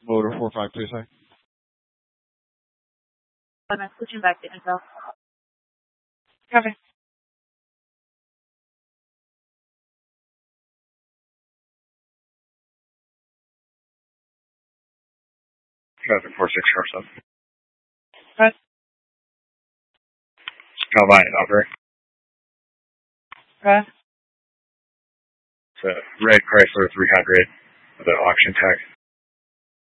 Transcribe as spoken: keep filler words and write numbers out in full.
Motor four five two, sorry. I'm switching back to Intel. Copy. Traffic four six sharp seven. Right. Calvine, operate. Right. It's a red Chrysler three hundred with an auction tag.